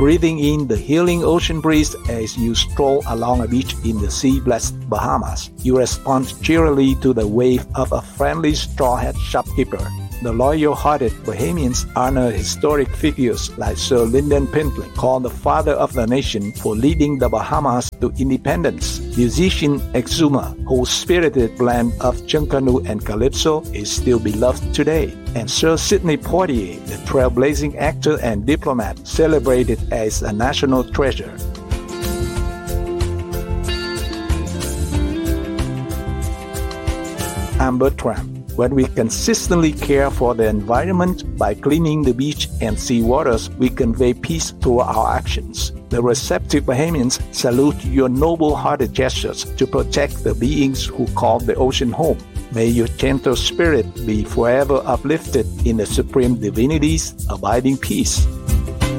breathing in the healing ocean breeze as you stroll along a beach in the sea-blessed Bahamas. You respond cheerily to the wave of a friendly straw hat shopkeeper. The loyal-hearted Bahamians honor historic figures like Sir Lyndon Pinkley, called the father of the nation for leading the Bahamas to independence. Musician Exuma, whose spirited blend of Junkanoo and Calypso is still beloved today. And Sir Sidney Poitier, the trailblazing actor and diplomat, celebrated as a national treasure. I'm Bertram. When we consistently care for the environment by cleaning the beach and sea waters, we convey peace through our actions. The receptive Bahamians salute your noble-hearted gestures to protect the beings who call the ocean home. May your gentle spirit be forever uplifted in the Supreme Divinity's abiding peace.